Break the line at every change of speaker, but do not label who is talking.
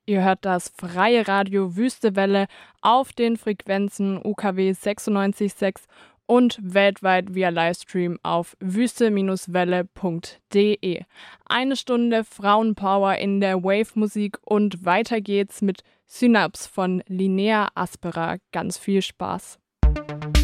Ihr hört das freie Radio Wüstewelle auf den Frequenzen UKW 96,6 und weltweit via Livestream auf wüste-welle.de. Eine Stunde Frauenpower in der Wave-Musik und weiter geht's mit Synapse von Linnea Aspera. Ganz viel Spaß.